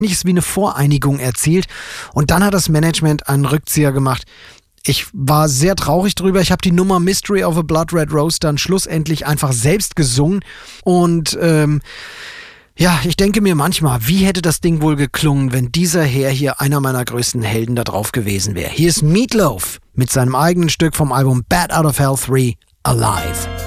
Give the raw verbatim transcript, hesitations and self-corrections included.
nichts wie eine Voreinigung erzielt. Und dann hat das Management einen Rückzieher gemacht. Ich war sehr traurig drüber. Ich habe die Nummer Mystery of a Blood Red Rose dann schlussendlich einfach selbst gesungen. Und ähm, ja, ich denke mir manchmal, wie hätte das Ding wohl geklungen, wenn dieser Herr hier einer meiner größten Helden da drauf gewesen wäre. Hier ist Meat Loaf mit seinem eigenen Stück vom Album Bat Out of Hell drei, Alive.